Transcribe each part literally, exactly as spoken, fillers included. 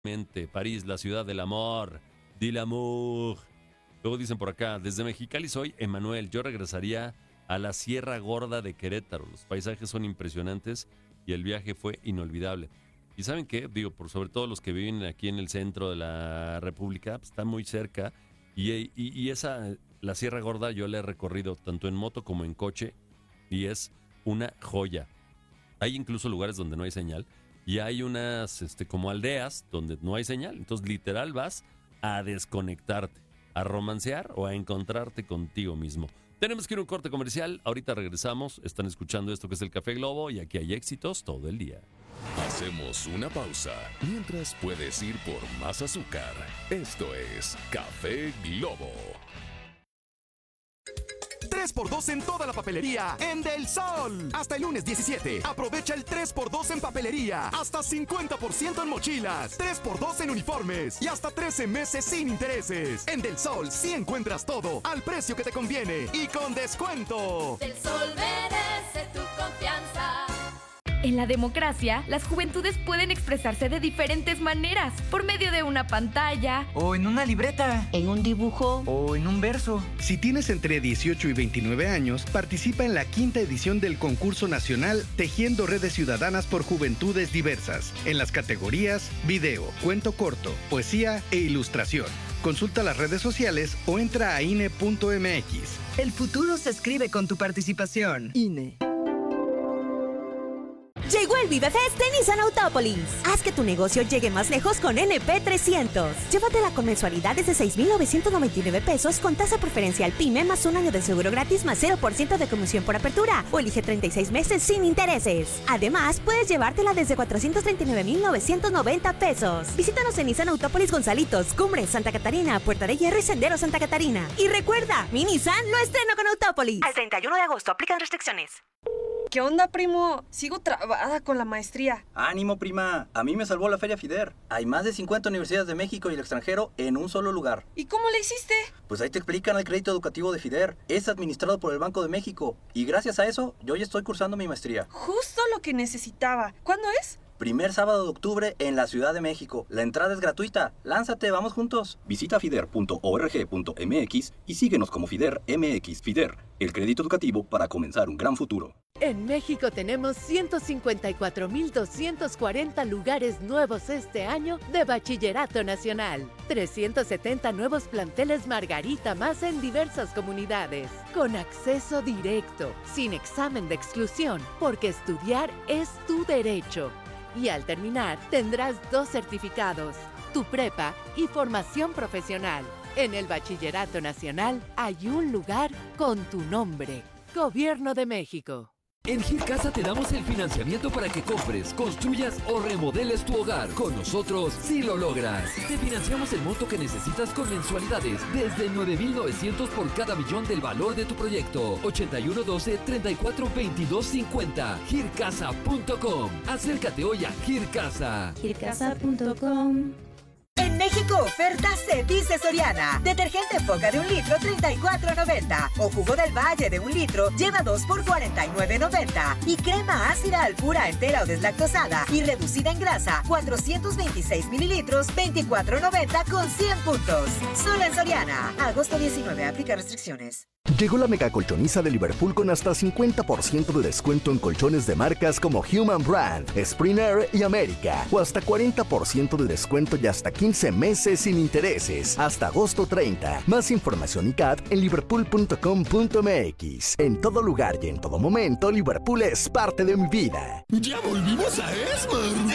París, la ciudad del amor, de l'amour. Luego dicen por acá, desde Mexicali soy Emanuel, yo regresaría a la Sierra Gorda de Querétaro. Los paisajes son impresionantes y el viaje fue inolvidable. ¿Y saben qué? Digo, por sobre todo los que viven aquí en el centro de la República, pues, está muy cerca. Y, y, y esa, la Sierra Gorda yo la he recorrido tanto en moto como en coche y es una joya. Hay incluso lugares donde no hay señal y hay unas este, como aldeas donde no hay señal. Entonces literal vas a desconectarte, a romancear o a encontrarte contigo mismo. Tenemos que ir a un corte comercial, ahorita regresamos, están escuchando esto que es el Café Globo y aquí hay éxitos todo el día. Hacemos una pausa, mientras puedes ir por más azúcar. Esto es Café Globo. tres por dos en toda la papelería en Del Sol. Hasta el lunes diecisiete. Aprovecha el tres por dos en papelería. Hasta cincuenta por ciento en mochilas. tres por dos en uniformes. Y hasta trece meses sin intereses. En Del Sol sí encuentras todo al precio que te conviene y con descuento. Del Sol merece tu confianza. En la democracia, las juventudes pueden expresarse de diferentes maneras, por medio de una pantalla, o en una libreta, en un dibujo, o en un verso. Si tienes entre dieciocho y veintinueve años, participa en la quinta edición del concurso nacional Tejiendo Redes Ciudadanas por Juventudes Diversas, en las categorías video, cuento corto, poesía e ilustración. Consulta las redes sociales o entra a I N E punto M X. El futuro se escribe con tu participación. I N E. Llegó el ViveFest de Nissan Autópolis. Haz que tu negocio llegue más lejos con N P trescientos. Llévatela con mensualidades de seis mil novecientos noventa y nueve pesos con tasa preferencial PYME más un año de seguro gratis más cero por ciento de comisión por apertura o elige treinta y seis meses sin intereses. Además, puedes llevártela desde cuatrocientos treinta y nueve mil novecientos noventa pesos. Visítanos en Nissan Autópolis Gonzalitos, Cumbres, Santa Catarina, Puerta de Hierro y Sendero Santa Catarina. Y recuerda, mi Nissan lo estreno con Autópolis. Al treinta y uno de agosto aplican restricciones. ¿Qué onda, primo? Sigo trabada con la maestría. ¡Ánimo, prima! A mí me salvó la Feria FIDER. Hay más de cincuenta universidades de México y el extranjero en un solo lugar. ¿Y cómo le hiciste? Pues ahí te explican el crédito educativo de FIDER. Es administrado por el Banco de México. Y gracias a eso, yo ya estoy cursando mi maestría. Justo lo que necesitaba. ¿Cuándo es? Primer sábado de octubre en la Ciudad de México. La entrada es gratuita. Lánzate, vamos juntos. Visita fider punto org punto m x y síguenos como FIDER M X. FIDER, el crédito educativo para comenzar un gran futuro. En México tenemos ciento cincuenta y cuatro mil doscientos cuarenta lugares nuevos este año de Bachillerato Nacional. trescientos setenta nuevos planteles Margarita más en diversas comunidades. Con acceso directo, sin examen de exclusión, porque estudiar es tu derecho. Y al terminar, tendrás dos certificados, tu prepa y formación profesional. En el Bachillerato Nacional hay un lugar con tu nombre. Gobierno de México. En Gircasa te damos el financiamiento para que compres, construyas o remodeles tu hogar. Con nosotros sí lo logras. Te financiamos el monto que necesitas con mensualidades desde nueve mil novecientos por cada millón del valor de tu proyecto. ochenta y uno doce, treinta y cuatro veintidós cincuenta. gircasa punto com. Acércate hoy a Gircasa. gircasa punto com. En México, oferta se dice Soriana. Detergente Foca de un litro, treinta y cuatro noventa. O jugo del Valle de un litro, lleva dos por cuarenta y nueve noventa. Y crema ácida Alpura entera o deslactosada y reducida en grasa, cuatrocientos veintiséis mililitros, veinticuatro noventa con cien puntos. Solo en Soriana. Agosto diecinueve, aplica restricciones. Llegó la mega colchoniza de Liverpool con hasta cincuenta por ciento de descuento en colchones de marcas como Human Brand, Springer y América. O hasta cuarenta por ciento de descuento y hasta quince meses sin intereses. Hasta agosto treinta. Más información y C A T en liverpool punto com punto m x. En todo lugar y en todo momento, Liverpool es parte de mi vida. ¡Ya volvimos a Esmar!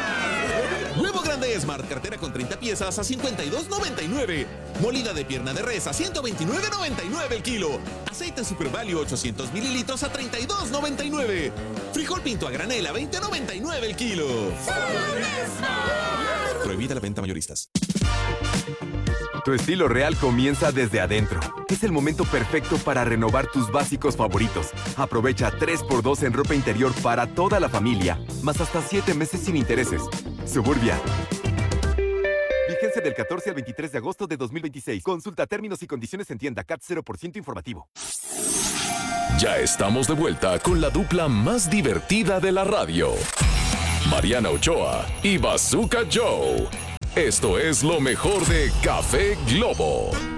Nuevo grande Esmar, cartera con treinta piezas a cincuenta y dos noventa y nueve. Molida de pierna de res a ciento veintinueve noventa y nueve el kilo. Aceite Super Value ochocientos mililitros a treinta y dos noventa y nueve. Frijol pinto a granel a veinte noventa y nueve el kilo. Prohibida la venta mayoristas. Tu estilo real comienza desde adentro. Es el momento perfecto para renovar tus básicos favoritos. Aprovecha tres por dos en ropa interior para toda la familia, más hasta siete meses sin intereses. Suburbia. Vigencia del catorce al veintitrés de agosto de dos mil veintiséis. Consulta términos y condiciones en tienda. C A T cero por ciento informativo. Ya estamos de vuelta con la dupla más divertida de la radio. Mariana Ochoa y Bazooka Joe. Esto es lo mejor de Café Globo.